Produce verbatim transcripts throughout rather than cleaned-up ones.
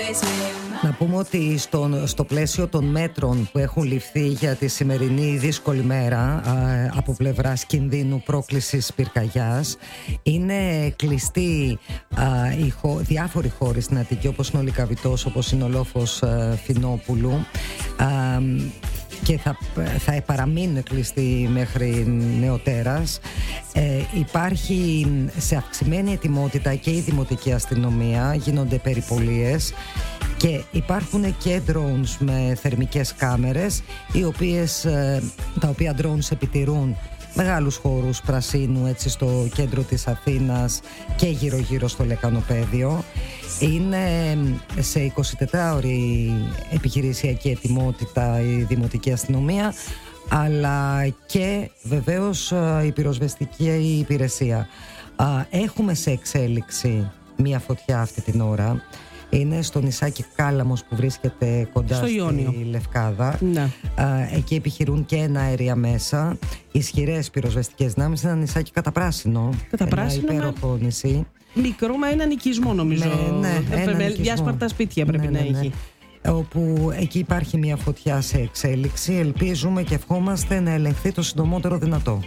Να πούμε ότι στο, στο πλαίσιο των μέτρων που έχουν ληφθεί για τη σημερινή δύσκολη μέρα α, από πλευράς κινδύνου πρόκλησης πυρκαγιάς, είναι κλειστοί α, οι χω, διάφοροι χώροι στην Αττική, όπως είναι ο Λυκαβητός, όπως είναι ο Λόφος α, Φινόπουλου, α, και θα, θα παραμείνουν κλειστοί μέχρι νεοτέρας. Ε, υπάρχει σε αυξημένη ετοιμότητα και η δημοτική αστυνομία, γίνονται περιπολίες και υπάρχουν και drones με θερμικές κάμερες, οι οποίες, τα οποία drones επιτηρούν μεγάλους χώρους πρασίνου, έτσι, στο κέντρο της Αθήνας και γύρω γύρω στο λεκανοπέδιο. Είναι σε εικοσιτετράωρη επιχειρησιακή ετοιμότητα η δημοτική αστυνομία, αλλά και βεβαίως η πυροσβεστική υπηρεσία. Έχουμε σε εξέλιξη μία φωτιά αυτή την ώρα. Είναι στο νησάκι Κάλαμος που βρίσκεται κοντά στο στη Ιόνιο. Λευκάδα. Ναι. Εκεί επιχειρούν και ένα αέρια μέσα. Ισχυρές πυροσβεστικές δυνάμεις. Ένα νησάκι καταπράσινο. Καταπράσινο. Ένα υπέροχο με... νησί. Μικρό, μα ένα νοικισμό νομίζω. Ναι, ναι, ένα νοικισμό. Διάσπαρτα σπίτια πρέπει ναι, ναι, ναι. να έχει. Όπου εκεί υπάρχει μια φωτιά σε εξέλιξη. Ελπίζουμε και ευχόμαστε να ελεγχθεί το συντομότερο δυνατό.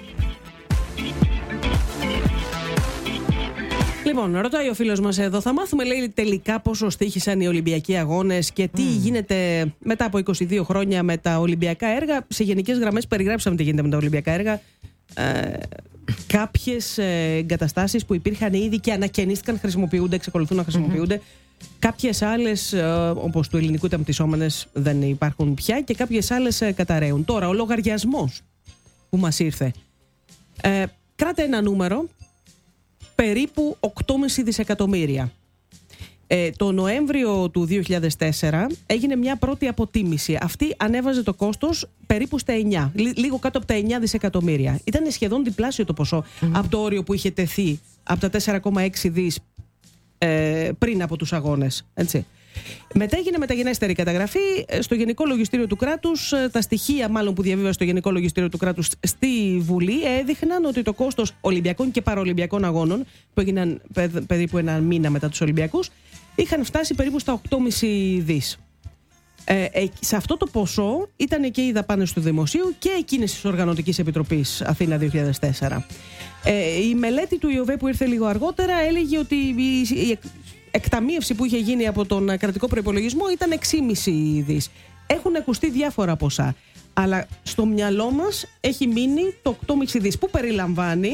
Λοιπόν, ρωτάει ο φίλος μας εδώ, θα μάθουμε, λέει, τελικά πόσο στοίχησαν οι Ολυμπιακοί Αγώνες και τι mm. γίνεται μετά από είκοσι δύο χρόνια με τα Ολυμπιακά έργα. Σε γενικές γραμμές περιγράψαμε τι γίνεται με τα Ολυμπιακά έργα. Ε, κάποιες ε, εγκαταστάσεις που υπήρχαν ήδη και ανακαινίστηκαν χρησιμοποιούνται, εξακολουθούν να χρησιμοποιούνται. Mm-hmm. Κάποιες άλλες, ε, όπως του ελληνικού ταμπτυσσόμενες, δεν υπάρχουν πια και κάποιες άλλες ε, καταραίουν. Τώρα, ο λογαριασμός που μας ήρθε. Ε, κράτε ένα νούμερο. Περίπου οκτώ κόμμα πέντε δισεκατομμύρια. Ε, το Νοέμβριο του δύο χιλιάδες τέσσερα έγινε μια πρώτη αποτίμηση. Αυτή ανέβαζε το κόστος περίπου στα εννιά, λίγο κάτω από τα εννιά δισεκατομμύρια. Ήταν σχεδόν διπλάσιο το ποσό mm. από το όριο που είχε τεθεί από τα τέσσερα κόμμα έξι δις ε, πριν από τους αγώνες. Έτσι. Μετά έγινε μεταγενέστερη καταγραφή στο Γενικό Λογιστήριο του Κράτους. Τα στοιχεία, μάλλον, που διαβίβασε το Γενικό Λογιστήριο του Κράτους στη Βουλή έδειχναν ότι το κόστος Ολυμπιακών και Παραολυμπιακών Αγώνων, που έγιναν περίπου ένα μήνα μετά τους Ολυμπιακούς, είχαν φτάσει περίπου στα οκτώ κόμμα πέντε δις. Ε, ε, σε αυτό το ποσό ήταν και οι δαπάνες του Δημοσίου και εκείνες της Οργανωτικής Επιτροπής Αθήνα δύο χιλιάδες τέσσερα. Ε, η μελέτη του ΙΟΒΕ που ήρθε λίγο αργότερα έλεγε ότι η, η εκταμείευση που είχε γίνει από τον κρατικό προϋπολογισμό ήταν έξι κόμμα πέντε δις. Έχουν ακουστεί διάφορα ποσά, αλλά στο μυαλό μας έχει μείνει το οκτώ κόμμα πέντε δις, που περιλαμβάνει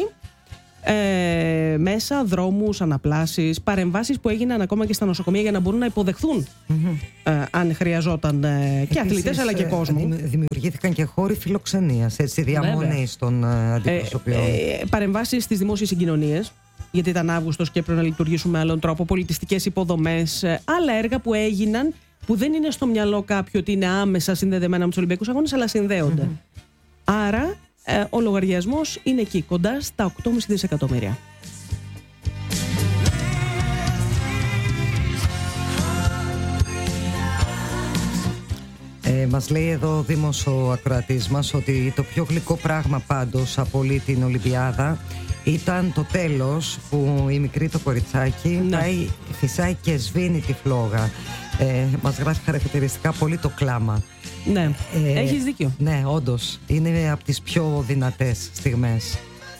ε, μέσα δρόμους, αναπλάσεις, παρεμβάσεις που έγιναν ακόμα και στα νοσοκομεία για να μπορούν να υποδεχθούν mm-hmm. ε, αν χρειαζόταν ε, και αθλητές αλλά και κόσμο. Δημιουργήθηκαν και χώροι φιλοξενίας, έτσι, διαμονής των ε, αντιπροσωπιών. Ε, ε, παρεμβάσεις στις δημόσιες συγκοινωνίες, γιατί ήταν Αύγουστος και έπρεπε να λειτουργήσουν με άλλον τρόπο, πολιτιστικές υποδομές, άλλα έργα που έγιναν που δεν είναι στο μυαλό κάποιου ότι είναι άμεσα συνδεδεμένα με τους Ολυμπιακούς Αγώνες, αλλά συνδέονται. Mm-hmm. Άρα ε, ο λογαριασμός είναι εκεί, κοντά στα οκτώ κόμμα πέντε δισεκατομμύρια. Ε, μας λέει εδώ ο Δήμος, ο ακροατής μας, ότι το πιο γλυκό πράγμα πάντως από όλη την Ολυμπιάδα ήταν το τέλος, που η μικρή το κοριτσάκι ναι. πάει, φυσάει και σβήνει τη φλόγα. Ε, μας γράφει χαρακτηριστικά πολύ το κλάμα. Ναι, ε, έχεις δίκιο. Ναι, όντως, είναι από τις πιο δυνατές στιγμές.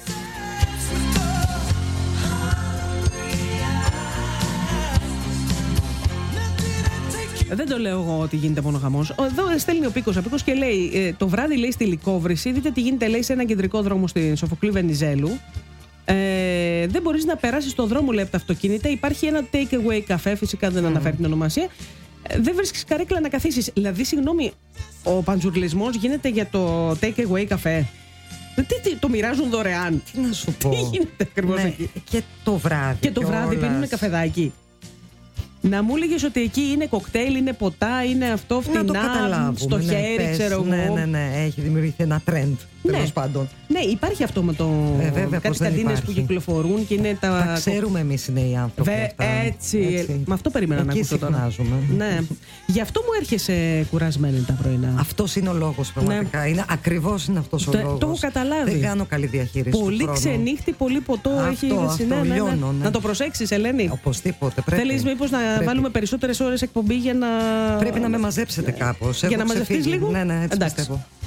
Δεν το λέω εγώ ότι γίνεται μόνο χαμός. Εδώ στέλνει ο Πίκος, ο Πίκος και λέει ε, το βράδυ, λέει, στη Λυκόβρηση, δείτε τι γίνεται, λέει, σε ένα κεντρικό δρόμο στην Σοφοκλή Βενιζέλου. Ε, δεν μπορείς να περάσεις στον δρόμο, λέει, από τα αυτοκίνητα. Υπάρχει ένα take away καφέ, φυσικά δεν mm. αναφέρει την ονομασία. Ε, δεν βρίσκεις καρέκλα να καθίσεις. Δηλαδή, συγγνώμη, ο παντζουρλισμός γίνεται για το take away καφέ. Τι, τι, το μοιράζουν δωρεάν. Τι να σου πω. Τι γίνεται ακριβώς ναι, εκεί. Και το βράδυ. Και το βράδυ πίνουν καφεδάκι. Να μου έλεγες ότι εκεί είναι κοκτέιλ, είναι ποτά, είναι αυτό φτηνά, στο ναι, χέρι, πες, ξέρω εγώ. Ναι, ναι, ναι, έχει δημιουργηθεί ένα trend, ναι. τέλος πάντων. Ναι, υπάρχει αυτό με το. Ε, βέβαια, κάτι καντίνες που κυκλοφορούν και είναι τα. Τα ξέρουμε εμείς είναι οι άνθρωποι. Βε, αυτά. Έτσι. έτσι. Με αυτό περίμενα εκεί να ακούσω τώρα. Ναι. Γι' αυτό μου έρχεσαι κουρασμένη τα πρωινά. Αυτός είναι ο λόγος, πραγματικά. Ναι. Είναι, ακριβώς είναι αυτός ο το, λόγος. Το έχω καταλάβει. Δεν κάνω καλή διαχείριση. Πολύ ξενύχτη, πολύ ποτό αυτό, έχει αυτό, ναι, ναι, ναι. λιώνω, ναι. Να το προσέξεις, Ελένη. Οπωσδήποτε πρέπει. Θέλεις μήπως να πρέπει. βάλουμε περισσότερες ώρες εκπομπή για να. Πρέπει να με μαζέψετε κάπως. Για να μαζευτείς λίγο. Ναι, ναι, έτσι Εντάξει. πιστεύω.